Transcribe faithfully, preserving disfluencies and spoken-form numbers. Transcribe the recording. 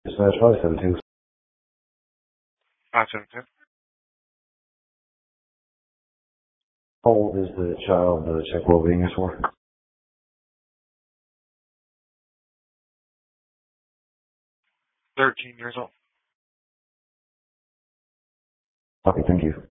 Slash five seven two. five seven two. How old is the child the check well-being is for? thirteen years old. Okay, thank you.